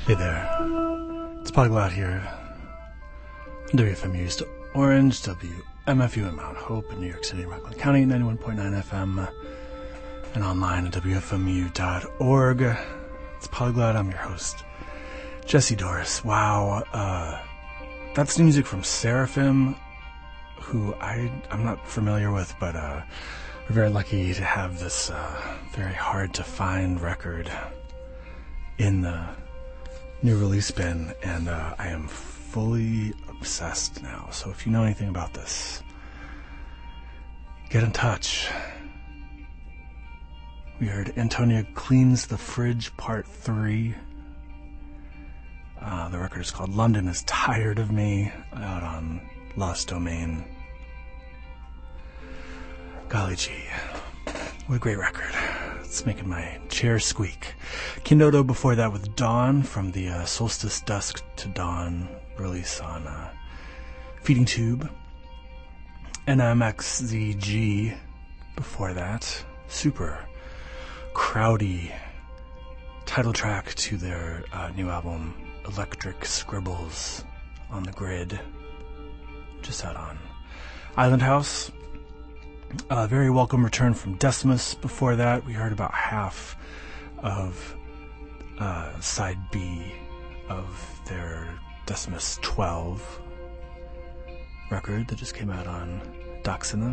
Hey there, it's Polyglot here. WFMU East Orange, WMFU in Mount Hope in New York City, Rockland County, 91.9 FM, and online at WFMU.org. It's Polyglot, I'm your host, Jesse Doris. Wow, that's the music from Seraphim, who I'm not familiar with, but we're very lucky to have this very hard to find record in the new release bin, and I am fully obsessed now. So if you know anything about this, get in touch. We heard Antonia Cleans the Fridge Part 3. The record is called London is Tired of Me, out on Lost Domain. Golly gee, what a great record. It's making my chair squeak. Kindodo before that with Dawn from the Solstice Dusk to Dawn release on Feeding Tube. NMXZG before that. Super crowdy title track to their new album Electric Scribbles on the Grid, just out on Island House. Very welcome return from Decimus. Before that, we heard about half of side B of their Decimus 12 record that just came out on Doxina.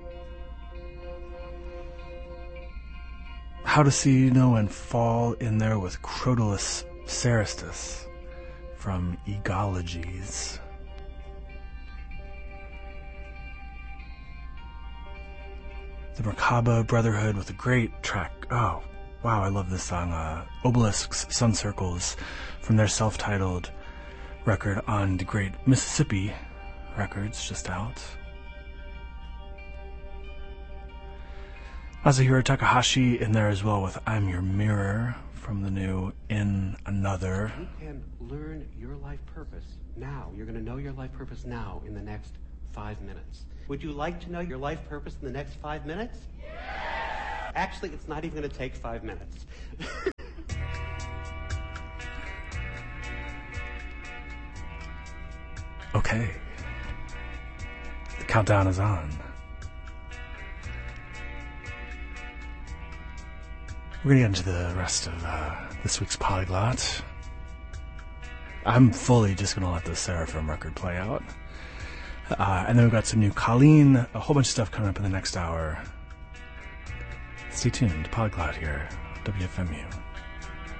How to See No and Fall in there with Crotalus Ceristus from Egologies. The Merkaba Brotherhood with a great track. Oh, wow, I love this song. Obelisks, Sun Circles from their self-titled record on the great Mississippi Records, just out. Masahiro Takahashi in there as well with I'm Your Mirror from the new In Another. You can learn your life purpose now. You're going to know your life purpose now in the next 5 minutes. Would you like to know your life purpose in the next 5 minutes? Yeah! Actually, it's not even going to take 5 minutes. Okay. The countdown is on. We're going to get into the rest of this week's Polyglot. I'm fully just going to let the Seraphim record play out. And then we've got some new Colleen, a whole bunch of stuff coming up in the next hour. Stay tuned. Polyglot here, WFMU.